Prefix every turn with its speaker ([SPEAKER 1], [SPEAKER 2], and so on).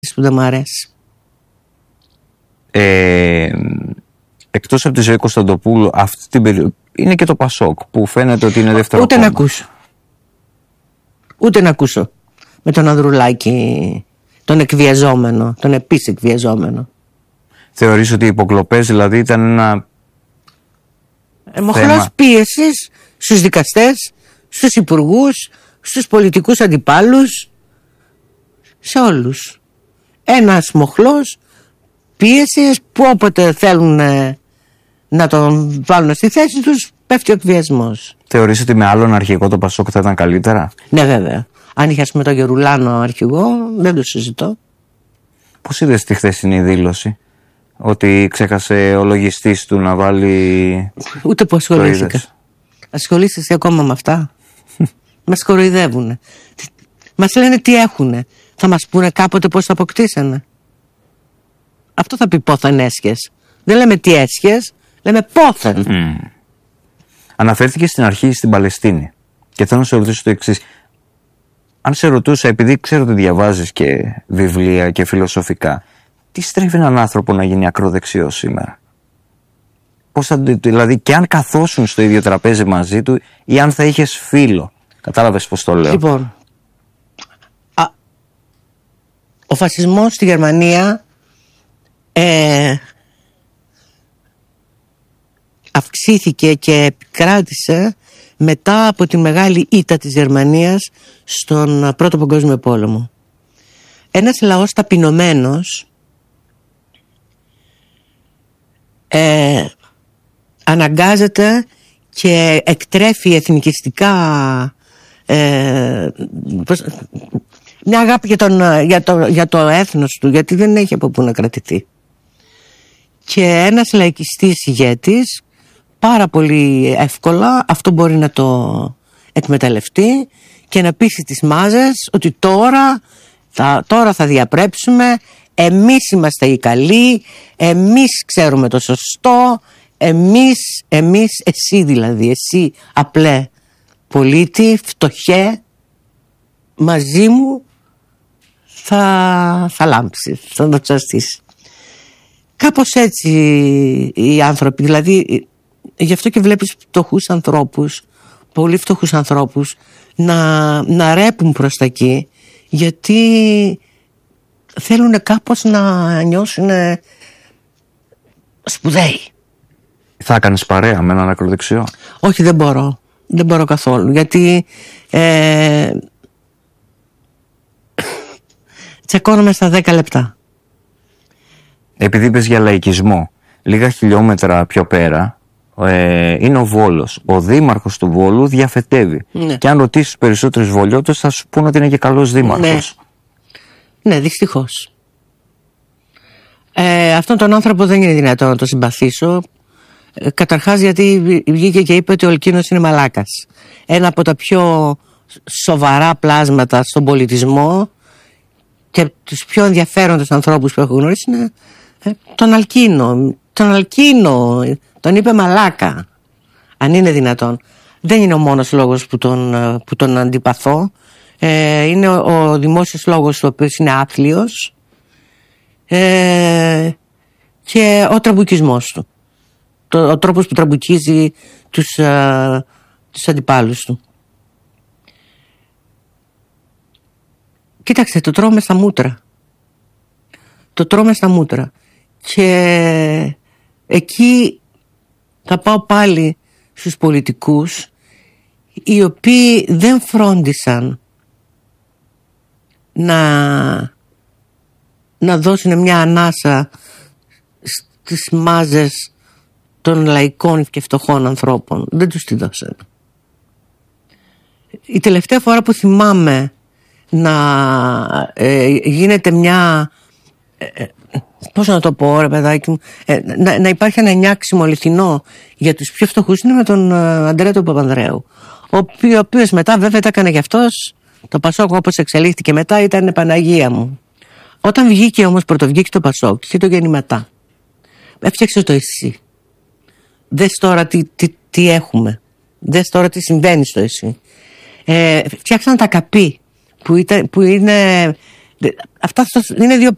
[SPEAKER 1] που δεν μ' αρέσει.
[SPEAKER 2] Εκτός από τη Ζωή Κωνσταντοπούλου, αυτή την περίοδο είναι και το Πασόκ που φαίνεται ότι είναι δεύτερο
[SPEAKER 1] Ούτε
[SPEAKER 2] κόμμα.
[SPEAKER 1] να ακούσω. Ούτε να ακούσω με τον Ανδρουλάκη, τον εκβιαζόμενο, τον επίσης εκβιαζόμενο.
[SPEAKER 2] Θεωρείς ότι οι υποκλοπές δηλαδή ήταν ένα
[SPEAKER 1] μοχλός πίεσης στους δικαστές, στους υπουργούς, στους πολιτικούς αντιπάλους, σε όλους. Ένας μοχλός πίεσης που όποτε θέλουν να τον βάλουν στη θέση τους, πέφτει ο εκβιασμός.
[SPEAKER 2] Θεωρείς ότι με άλλον αρχηγό το Πασόκ θα ήταν καλύτερα?
[SPEAKER 1] Ναι, βέβαια. Αν είχε με τον Γερουλάνο αρχηγό, δεν το συζητώ.
[SPEAKER 2] Πώς είδες τη χθεσινή δήλωση? Ότι ξέχασε ο λογιστής του να βάλει...
[SPEAKER 1] Ούτε που ασχολήθηκα. Ασχολείσαι εσύ ακόμα με αυτά? Μας κοροϊδεύουνε. Μας λένε τι έχουνε. Θα μας πούνε κάποτε πώς το αποκτήσανε? Αυτό θα πει πόθεν έσχες. Δεν λέμε τι έσχες, λέμε πόθεν.
[SPEAKER 2] Αναφέρθηκε στην αρχή στην Παλαιστίνη. Και θέλω να σε ρωτήσω το εξής. Αν σε ρωτούσα, επειδή ξέρω ότι διαβάζεις και βιβλία και φιλοσοφικά, τι στρέφει έναν άνθρωπο να γίνει ακροδεξιό σήμερα? Πώς θα, δηλαδή, και αν καθόσουν στο ίδιο τραπέζι μαζί του ή αν θα είχες φίλο. Κατάλαβες πώς το λέω?
[SPEAKER 1] Λοιπόν, ο φασισμός στη Γερμανία αυξήθηκε και επικράτησε μετά από τη μεγάλη ήττα της Γερμανίας στον Πρώτο Παγκόσμιο Πόλεμο. Ένας λαός ταπεινωμένος αναγκάζεται και εκτρέφει εθνικιστικά μια αγάπη για το έθνος του, γιατί δεν έχει από πού να κρατηθεί. Και ένας λαϊκιστής ηγέτης πάρα πολύ εύκολα αυτό μπορεί να το εκμεταλλευτεί και να πείσει τις μάζες ότι τώρα θα διαπρέψουμε, εμείς είμαστε οι καλοί, εμείς ξέρουμε το σωστό, εμείς, εσύ δηλαδή, εσύ απλέ πολίτη, φτωχέ, μαζί μου θα λάμψει, θα το τσαστήσει. Κάπως έτσι οι άνθρωποι, δηλαδή γι' αυτό και βλέπεις φτωχούς ανθρώπους, πολύ φτωχούς ανθρώπους να ρέπουν προς τα εκεί, γιατί θέλουν κάπως να νιώσουν σπουδαίοι.
[SPEAKER 2] Θα έκανες παρέα με έναν ακροδεξιό?
[SPEAKER 1] Όχι, δεν μπορώ καθόλου, γιατί τσακώνομαι στα 10 λεπτά.
[SPEAKER 2] Επειδή είπες για λαϊκισμό, λίγα χιλιόμετρα πιο πέρα είναι ο Βόλος. Ο δήμαρχος του Βόλου διαφετεύει.
[SPEAKER 1] Ναι.
[SPEAKER 2] Και αν ρωτήσεις περισσότερους βολιώτες θα σου πούνε ότι είναι και καλός δήμαρχος.
[SPEAKER 1] Ναι, δυστυχώς. Αυτόν τον άνθρωπο δεν είναι δυνατόν να το συμπαθήσω. Καταρχάς γιατί βγήκε και είπε ότι ο Ολκίνος είναι μαλάκας. Ένα από τα πιο σοβαρά πλάσματα στον πολιτισμό και τους πιο ενδιαφέροντες ανθρώπους που έχω γνωρίσει είναι τον Αλκίνο. Τον είπε μαλάκα, αν είναι δυνατόν. Δεν είναι ο μόνος λόγος που τον αντιπαθώ. Είναι ο δημόσιος λόγος ο οποίος είναι άθλιος και ο τραμπουκισμός του. Ο τρόπος που τραμπουκίζει τους αντιπάλους του. Κοίταξε, το τρώμε στα μούτρα. Και εκεί θα πάω πάλι στους πολιτικούς, οι οποίοι δεν φρόντισαν να δώσουν μια ανάσα στις μάζες των λαϊκών και φτωχών ανθρώπων. Δεν τους τη δώσαν. Η τελευταία φορά που θυμάμαι να γίνεται μια πώς να το πω ρε παιδάκι μου, να υπάρχει ένα νιάξιμο αληθινό για τους πιο φτωχούς είναι με τον Αντρέα τον Παπανδρέου, ο οποίος μετά βέβαια τα έκανε γι' αυτός. Το Πασόκ όπως εξελίχθηκε μετά ήταν Παναγία μου. Όταν βγήκε όμως, πρωτοβγήκε το Πασόκ και το γεννηματά, έφτιαξε το εσύ. Δες τώρα τι έχουμε, δες τώρα τι συμβαίνει στο εσύ. Φτιάξαν τα καπί που είναι αυτά είναι δύο